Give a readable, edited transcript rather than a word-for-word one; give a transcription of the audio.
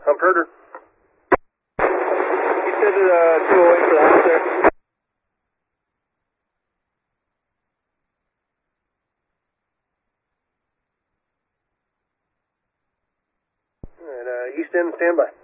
Hump herder. You said 208 for the house there. All right, East End, stand by.